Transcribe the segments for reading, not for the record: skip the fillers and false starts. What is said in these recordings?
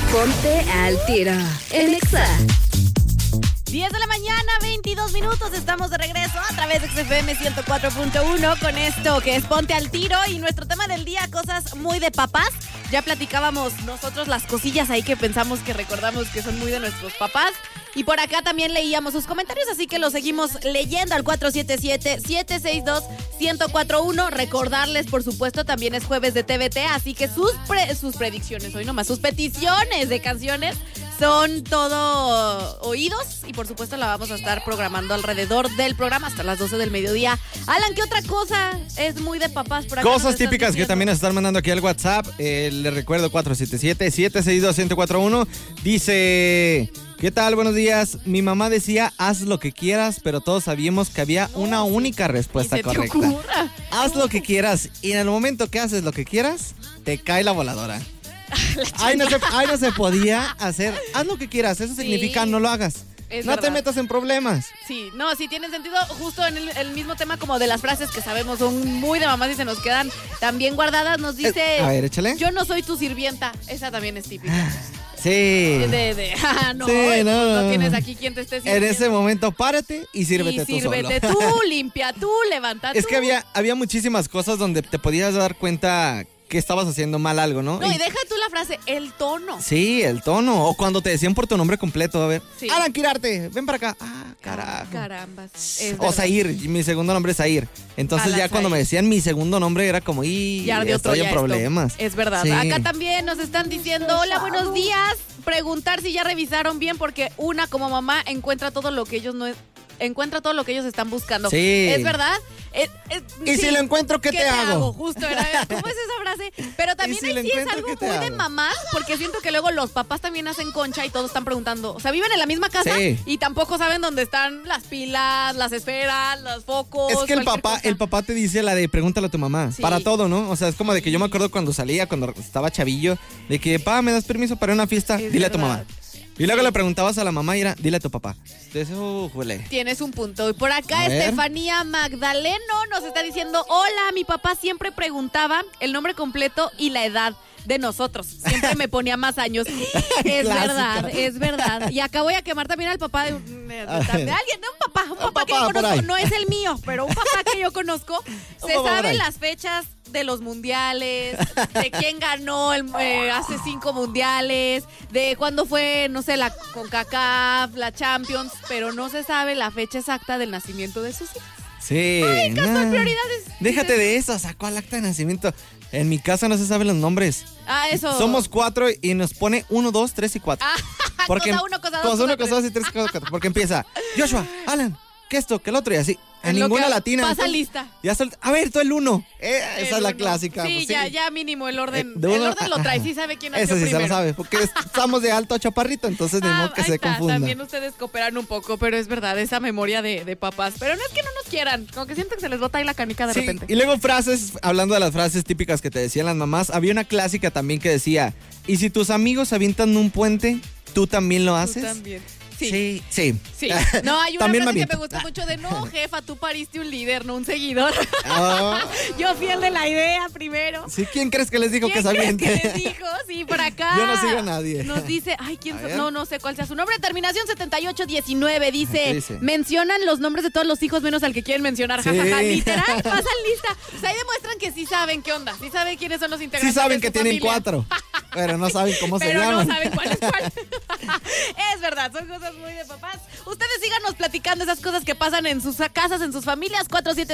Ponte al tiro en Exa. 10 de la mañana, 22 minutos. Estamos de regreso a través de XFM 104.1 con esto que es Ponte al Tiro. Y nuestro tema del día, cosas muy de papás. Ya platicábamos nosotros las cosillas ahí que pensamos que recordamos que son muy de nuestros papás. Y por acá también leíamos sus comentarios, así que los seguimos leyendo al 477-762-1041. Recordarles, por supuesto, también es jueves de TVT, así que sus predicciones, hoy nomás, sus peticiones de canciones son todo oídos. Y por supuesto la vamos a estar programando alrededor del programa hasta las 12 del mediodía. Alan, ¿qué otra cosa es muy de papás por acá? Cosas típicas que también nos están mandando aquí al WhatsApp. Les recuerdo 477-762-1041. Dice... ¿Qué tal? Buenos días. Mi mamá decía, haz lo que quieras, pero todos sabíamos que había una única respuesta correcta. Haz lo que quieras y en el momento que haces lo que quieras, te cae la voladora. Ay, no se podía hacer. Haz lo que quieras, eso significa no lo hagas. No te metas en problemas. Sí, no, sí tiene sentido. Justo en el mismo tema como de las frases que sabemos son muy de mamás y se nos quedan también guardadas. Nos dice, a ver, échale. Yo no soy tu sirvienta. Esa también es típica. Sí. No, sí, no tienes aquí quien te esté sirviendo. En ese momento párate y sírvete tú solo. Sírvete tú, limpia tú, levanta tú. Es que había muchísimas cosas donde te podías dar cuenta que estabas haciendo mal algo, ¿no? No, y deja tú la frase, el tono. Sí, el tono. O cuando te decían por tu nombre completo, a ver. Sí. Alan Quirarte, ven para acá. Ah, carajo. Carambas. O Zahir, mi segundo nombre es Zahir. Entonces ya cuando me decían mi segundo nombre era como, ya estoy en problemas. Es verdad. Sí. Acá también nos están diciendo, hola, buenos días. Preguntar si ya revisaron bien porque una como mamá encuentra todo lo que ellos están buscando. Sí. ¿Es verdad? Y si lo encuentro, ¿qué te hago? Justo era, ¿cómo es esa frase? Pero también sí es algo muy de mamás, porque siento que luego los papás también hacen concha y todos están preguntando. O sea, viven en la misma casa y tampoco saben dónde están las pilas, las esferas, los focos. Es que el papá te dice la de pregúntale a tu mamá. Sí. Para todo, ¿no? O sea, es como de que yo me acuerdo cuando estaba chavillo, de que, pa, ¿me das permiso para una fiesta? Dile a tu mamá. Y luego le preguntabas a la mamá y era, dile a tu papá. Entonces, huele. Tienes un punto. Y por acá Estefanía Magdaleno nos está diciendo, hola, mi papá siempre preguntaba el nombre completo y la edad de nosotros. Siempre me ponía más años. Es verdad, es verdad. Y acá voy a quemar también al papá de alguien, de un papá que yo conozco. No es el mío, pero un papá que yo conozco. Se saben las fechas de los mundiales, de quién ganó hace 5 mundiales, de cuándo fue, no sé, la CONCACAF, la Champions, pero no se sabe la fecha exacta del nacimiento de sus hijos. Sí. Ay, caso de prioridades. Déjate de eso, sacó al acta de nacimiento. En mi casa no se saben los nombres. Eso. Somos 4 y nos pone 1, 2, 3 y 4. Porque cosa 1, cosa 2, cosa 1, cosa 2 y 3, cosa 4. Porque empieza Joshua, Alan, que esto, que el otro y así. En ninguna latina. Pasa lista. Ya a ver, tú el 1. Esa es la clásica. Sí, pues, ya mínimo el orden. El orden lo trae, sí sabe quién nació primero. Eso sí se lo sabe, porque estamos de alto a chaparrito, entonces ni modo que se confunda. También ustedes cooperan un poco, pero es verdad, esa memoria de papás. Pero no es que no nos quieran, como que siento que se les bota ahí la canica de repente. Y luego frases, hablando de las frases típicas que te decían las mamás, había una clásica también que decía, ¿y si tus amigos avientan un puente, tú también lo haces? Tú también. Sí. No, hay una frase que me gusta mucho de, no, jefa, tú pariste un líder, no un seguidor. Yo fui el de la idea primero. Sí, ¿quién crees que les dijo que se aviente? ¿Quién les dijo? Sí, por acá. Yo no sigo a nadie. Nos dice, no sé cuál sea su nombre. Terminación 7819 dice, mencionan los nombres de todos los hijos menos al que quieren mencionar. Sí. Jajaja, literal, pasan lista. O sea, ahí demuestran que sí saben qué onda, sí saben quiénes son los integrantes. Sí saben de que tienen familia. 4, pero no saben cómo se llaman. Pero no saben cuál es cuál. Es verdad, son cosas muy de papás. Ustedes síganos platicando esas cosas que pasan en sus casas, en sus familias.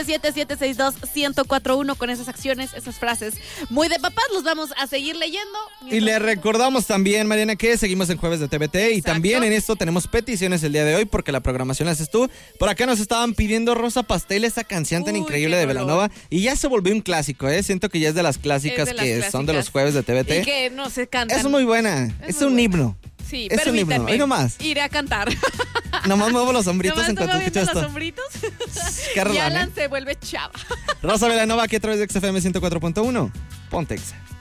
477-762-1041 con esas acciones, esas frases muy de papás. Los vamos a seguir leyendo. Y le recordamos también, Mariana, que seguimos en Jueves de TVT. Exacto. Y también en esto tenemos peticiones el día de hoy porque la programación la haces tú. Por acá nos estaban pidiendo Rosa Pastel, esa canción tan increíble de Belanova. Y ya se volvió un clásico, ¿eh? Siento que ya es de las clásicas son de los Jueves de TVT. Y que no se cantan. Es muy buena, es un himno. Sí, es permítanme. Un himno. Hoy nomás. Iré a cantar. Nomás muevo los hombritos en cuanto escucho esto. los hombritos. Y Alan se vuelve chava. Rosa Belanova aquí a través de XFM 104.1. Ponte Exa.